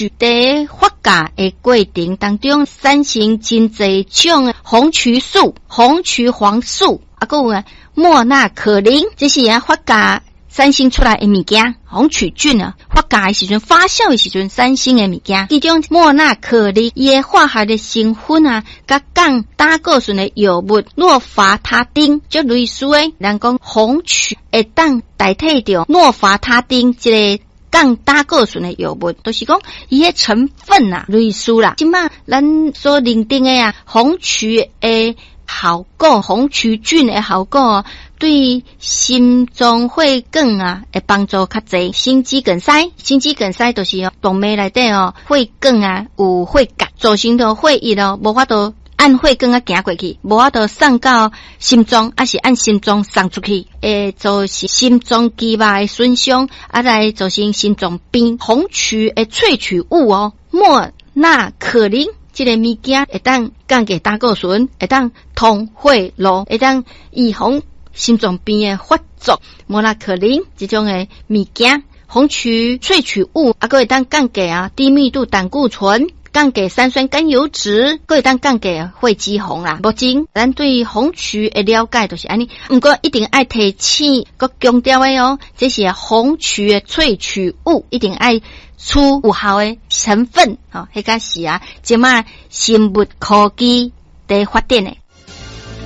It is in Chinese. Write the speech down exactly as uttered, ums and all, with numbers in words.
曲在发芽的过程当中，产生真侪种红曲素、红曲黄素，啊，还有啊莫纳可林，这是啊发芽产生出来的物件。红曲菌啊，发芽的时阵、发酵的时阵产生的物件，其中莫纳可林伊的化学的成分啊，甲降胆固醇的药物诺伐他丁，就类似诶，人讲红曲会当代替掉诺伐他丁这个降胆固醇的药物，都、就是讲伊个成分啊类似啦。即马咱所认定的啊，红曲的效果，红曲菌的效果，对心脏血管啊会帮助较侪。心肌梗塞，心肌梗塞就是哦，动脉内底哦，血管啊有血夹，造成到血液哦无法度按血管啊行过去，无法度送到心脏，还是按心脏送出去，会造成心脏肌肉的损伤，啊来造成心脏病。红曲的萃取物哦，莫纳可林。这个物件会当降低胆固醇，会当通血路，会当预防心脏病的发作。莫纳可林这种的物件，红曲萃取物，啊，还会当降低啊低密度胆固醇，降低三酸甘油脂，还会当降低血脂肪啦。目前咱对红曲的了解就是安尼，不过一定爱提醒，佮强调的哦，这是红曲的萃取物，一定爱出有效的成分，吼、哦，迄个是啊，即马生物科技在发展的。